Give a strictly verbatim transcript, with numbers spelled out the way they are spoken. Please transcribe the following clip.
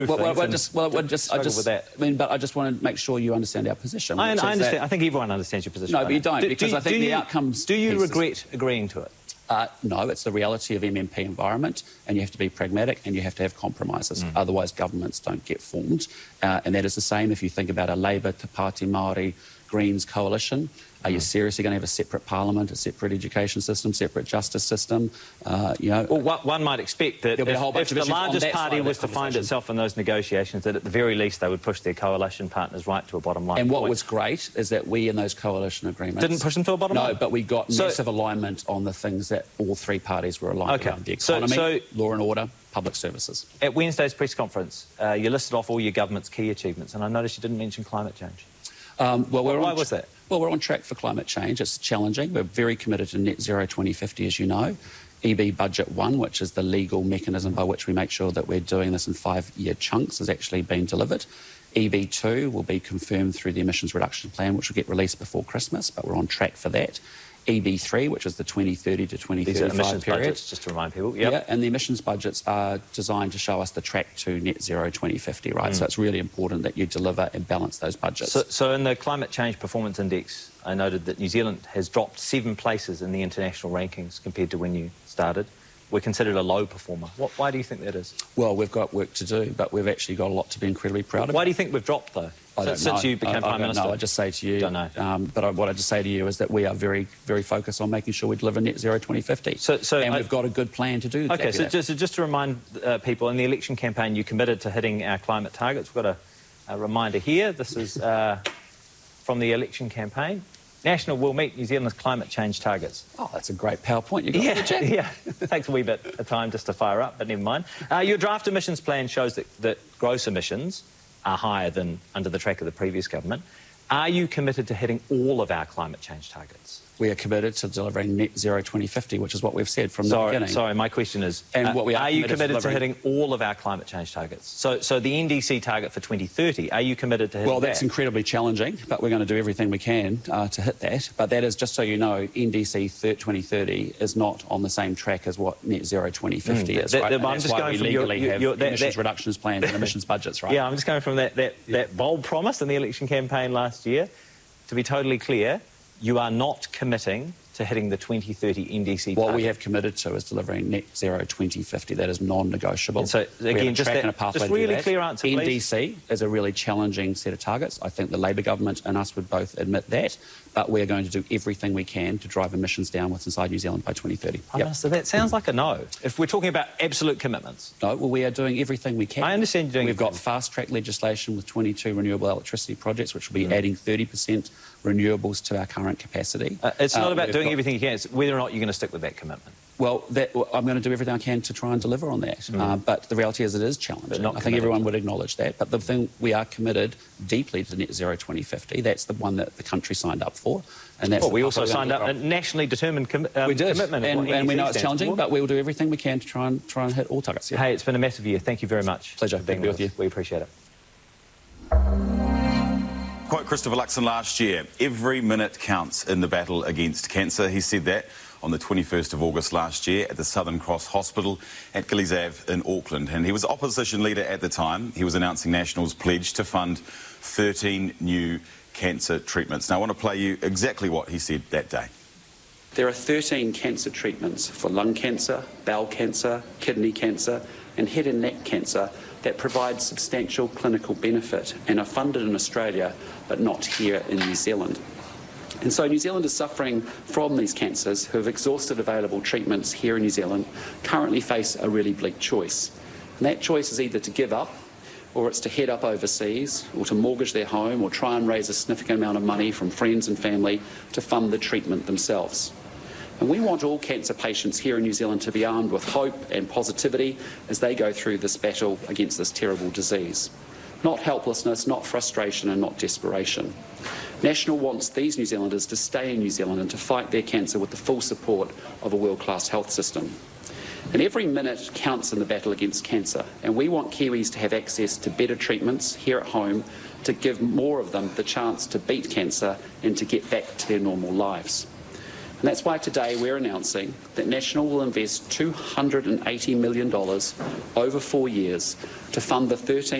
Well, well, well, just, well, well, just, I just, with that. I mean, but I just want to make sure you understand our position. I, I understand. That, I think everyone understands your position. No, but you don't, do, because do, I think the you, outcomes... Do you pieces, regret agreeing to it? Uh, no, it's the reality of M M P environment, and you have to be pragmatic and you have to have compromises. Mm. Otherwise, governments don't get formed. Uh, and that is the same if you think about a Labour, Te Pāti Māori, Greens coalition. Are you seriously going to have a separate parliament, a separate education system, separate justice system? Uh, you know, well, one might expect that if, if the largest party was to find itself in those negotiations, that at the very least they would push their coalition partners right to a bottom line. And what point. was great is that we, in those coalition agreements... Didn't push them to a bottom no, line? No, but we got so, massive alignment on the things that all three parties were aligned okay. around. The economy, so, so, law and order, public services. At Wednesday's press conference, uh, you listed off all your government's key achievements, and I noticed you didn't mention climate change. Um, well, we're Why on was that? Well, we're on track for climate change. It's challenging. We're very committed to net zero twenty fifty, as you know. E B Budget one, which is the legal mechanism by which we make sure that we're doing this in five-year chunks, has actually been delivered. E B two will be confirmed through the emissions reduction plan, which will get released before Christmas, but we're on track for that. E B three, which is the twenty thirty to twenty thirty-five These are emissions period. budgets, just to remind people. Yep. Yeah, and the emissions budgets are designed to show us the track to net zero twenty fifty, right? Mm. So it's really important that you deliver and balance those budgets. So, so in the Climate Change Performance Index, I noted that New Zealand has dropped seven places in the international rankings compared to when you started. We're considered a low performer. What, why do you think that is? Well, we've got work to do, but we've actually got a lot to be incredibly proud of. Why do you think we've dropped, though? I don't Since know. you became I, Prime I don't Minister? know. I just say to you... Don't know. Um, but I, what I just say to you is that we are very, very focused on making sure we deliver net zero twenty fifty. So, so and I, we've got a good plan to do that. OK, so just, so just to remind uh, people, in the election campaign, you committed to hitting our climate targets. We've got a, a reminder here. This is uh, from the election campaign. National will meet New Zealand's climate change targets. Oh, that's a great PowerPoint you got yeah, there, Jack. Yeah, takes a wee bit of time just to fire up, but never mind. Uh, your draft emissions plan shows that, that gross emissions are higher than under the track of the previous government. Are you committed to hitting all of our climate change targets? We are committed to delivering net zero twenty fifty, which is what we've said from sorry, the beginning. Sorry, my question is, and uh, what we are, are you committed, committed to, to hitting all of our climate change targets? So, so the N D C target for twenty thirty, are you committed to hitting Well, that's that? incredibly challenging, but we're going to do everything we can uh, to hit that. But that is, just so you know, N D C twenty thirty is not on the same track as what net zero twenty fifty mm, is, that, right? That, And I'm that's just why going we from legally your, have your, that, emissions that, reductions plans and emissions budgets, right? Yeah, I'm just going from that, that, yeah. that bold promise in the election campaign last year. To be totally clear, you are not committing to hitting the twenty thirty N D C target. What we have committed to is delivering net zero twenty fifty. That is non-negotiable. So, again, just, that, just really that. clear answer, please. N D C is a really challenging set of targets. I think the Labour government and us would both admit that. But we're going to do everything we can to drive emissions down with inside New Zealand by twenty thirty. Prime yep. Minister, that sounds like a no. If we're talking about absolute commitments. No, well, we are doing everything we can. I understand you're doing We've everything. got fast-track legislation with twenty-two renewable electricity projects, which will be mm. adding thirty percent renewables to our current capacity. Uh, it's not uh, about doing got... everything you can, it's whether or not you're going to stick with that commitment. Well, that, well, I'm going to do everything I can to try and deliver on that. Mm. Uh, but the reality is it is challenging. I think everyone would acknowledge that. But the thing, we are committed deeply to net zero twenty fifty. That's the one that the country signed up for. And that's well, we also signed up a nationally determined com um, we did. commitment. And, and we know it's challenging, for. but we will do everything we can to try and try and hit all targets. Yeah. Hey, it's been a massive year. Thank you very much. Pleasure for being with, with you. us. We appreciate it. Quote Christopher Luxon last year, every minute counts in the battle against cancer. He said that on the twenty-first of August last year at the Southern Cross Hospital at Gillies Ave in Auckland. And he was opposition leader at the time. He was announcing National's pledge to fund thirteen new cancer treatments. Now, I want to play you exactly what he said that day. There are thirteen cancer treatments for lung cancer, bowel cancer, kidney cancer and head and neck cancer that provide substantial clinical benefit and are funded in Australia but not here in New Zealand. And so New Zealanders suffering from these cancers who have exhausted available treatments here in New Zealand currently face a really bleak choice. And that choice is either to give up, or it's to head up overseas, or to mortgage their home, or try and raise a significant amount of money from friends and family to fund the treatment themselves. And we want all cancer patients here in New Zealand to be armed with hope and positivity as they go through this battle against this terrible disease. Not helplessness, not frustration and not desperation. National wants these New Zealanders to stay in New Zealand and to fight their cancer with the full support of a world-class health system. And every minute counts in the battle against cancer, and we want Kiwis to have access to better treatments here at home to give more of them the chance to beat cancer and to get back to their normal lives. And that's why today we're announcing that National will invest two hundred eighty million dollars over four years to fund the thirteen